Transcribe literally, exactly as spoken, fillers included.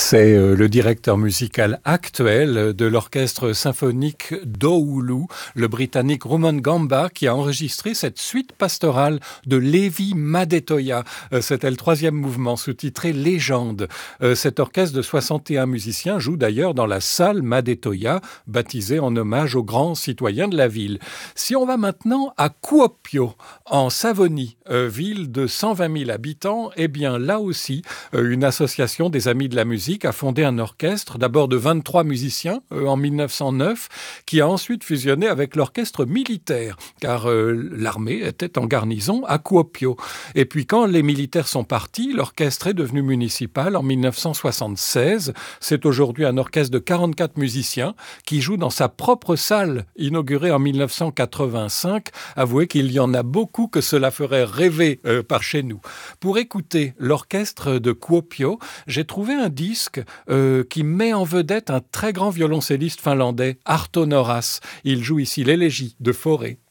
C'est euh, le directeur musical actuel de l'orchestre symphonique d'Oulu, le britannique Rumon Gamba, qui a enregistré cette suite pastorale de Levi Madetoya. Euh, C'était le troisième mouvement, sous-titré Légende. Euh, cet orchestre de soixante et un musiciens joue d'ailleurs dans la salle Madetoya, baptisée en hommage aux grands citoyens de la ville. Si on va maintenant à Kuopio, en Savonie, euh, ville de cent vingt mille habitants, eh bien là aussi, euh, une association des Amis de la musique a fondé un orchestre, d'abord de vingt-trois musiciens euh, en mille neuf cent neuf, qui a ensuite fusionné avec l'orchestre militaire, car euh, l'armée était en garnison à Kuopio. Et puis quand les militaires sont partis, l'orchestre est devenu municipal en mille neuf cent soixante-seize. C'est aujourd'hui un orchestre de quarante-quatre musiciens qui joue dans sa propre salle, inaugurée en mille neuf cent quatre-vingt-cinq. Avouez qu'il y en a beaucoup que cela ferait rêver euh, par chez nous. Pour écouter l'orchestre de Kuopio, j'ai trouvé un disque euh, qui met en vedette un très grand violoncelliste finlandais, Arto Noras. Il joue ici l'élégie de Fauré.